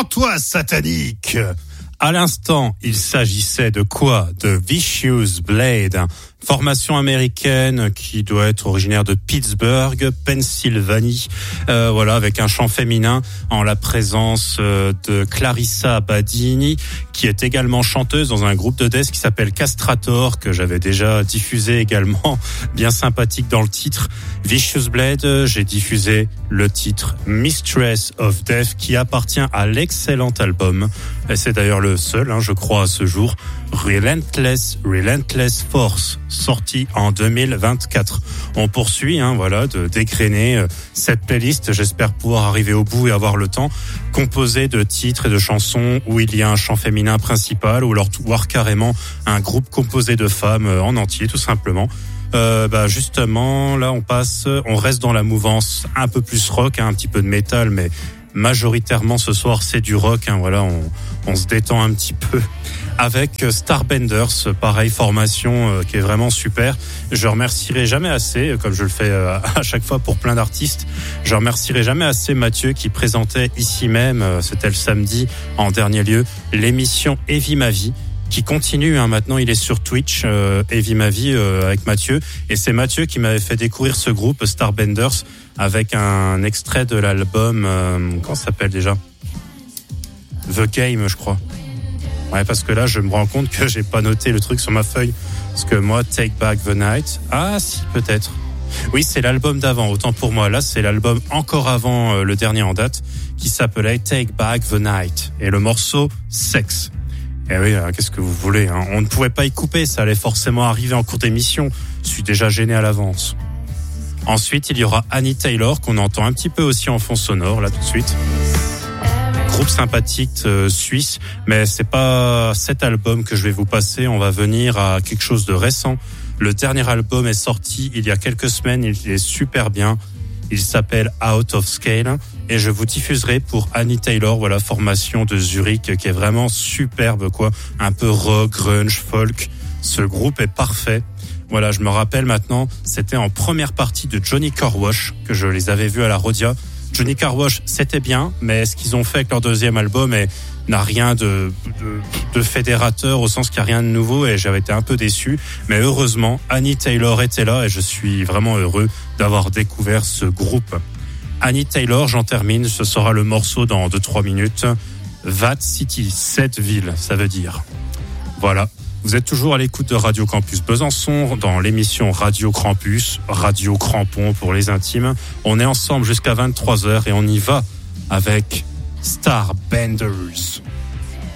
Antoine satanique. À l'instant, il s'agissait de quoi? De Vicious Blade, formation américaine qui doit être originaire de Pittsburgh, Pennsylvanie. Voilà, avec un chant féminin en la présence de Clarissa Badini, qui est également chanteuse dans un groupe de death qui s'appelle Castrator, que j'avais déjà diffusé également, bien sympathique dans le titre. Vicious Blade, j'ai diffusé le titre Mistress of Death, qui appartient à l'excellent album, et c'est d'ailleurs le seul, je crois, à ce jour, Relentless Force, sorti en 2024. On poursuit, de dégrainer cette playlist. J'espère pouvoir arriver au bout et avoir le temps, composé de titres et de chansons où il y a un chant féminin principal, ou alors voire carrément un groupe composé de femmes en entier, tout simplement. Justement, là, on reste dans la mouvance un peu plus rock, un petit peu de métal, mais majoritairement ce soir c'est du rock. On se détend un petit peu avec Starbenders, pareil, formation qui est vraiment super. Je remercierai jamais assez, comme je le fais à chaque fois pour plein d'artistes, je remercierai jamais assez Mathieu qui présentait ici même, c'était le samedi en dernier lieu, l'émission Heavy Ma Vie, qui continue, maintenant il est sur Twitch, Heavy Ma Vie avec Mathieu, et c'est Mathieu qui m'avait fait découvrir ce groupe Starbenders avec un extrait de l'album, comment ça s'appelle déjà? The Game, je crois. Ouais, parce que là je me rends compte que j'ai pas noté le truc sur ma feuille, parce que moi Take Back the Night, ah si, peut-être. Oui, c'est l'album d'avant, autant pour moi. Là, c'est l'album encore avant le dernier en date, qui s'appelait Take Back the Night, et le morceau Sex. Eh oui, qu'est-ce que vous voulez, on ne pouvait pas y couper, ça allait forcément arriver en cours d'émission. Je suis déjà gêné à l'avance. Ensuite, il y aura Annie Taylor, qu'on entend un petit peu aussi en fond sonore, là tout de suite. Groupe sympathique suisse, mais c'est pas cet album que je vais vous passer, on va venir à quelque chose de récent. Le dernier album est sorti il y a quelques semaines, il est super bien. Il s'appelle Out of Scale, et je vous diffuserai pour Annie Taylor, voilà, formation de Zurich qui est vraiment superbe, quoi. Un peu rock, grunge, folk. Ce groupe est parfait. Voilà, je me rappelle maintenant, c'était en première partie de Johnny Car Wash que je les avais vus à la Rhodia. Johnny Car Wash, c'était bien, mais ce qu'ils ont fait avec leur deuxième album n'a rien de fédérateur, au sens qu'il n'y a rien de nouveau, et j'avais été un peu déçu. Mais heureusement, Annie Taylor était là, et je suis vraiment heureux d'avoir découvert ce groupe. Annie Taylor, j'en termine, ce sera le morceau dans 2-3 minutes. Vat City, cette ville, ça veut dire. Voilà. Vous êtes toujours à l'écoute de Radio Campus Besançon dans l'émission Radio Krampus, Radio Crampon pour les intimes. On est ensemble jusqu'à 23h et on y va avec Starbenders.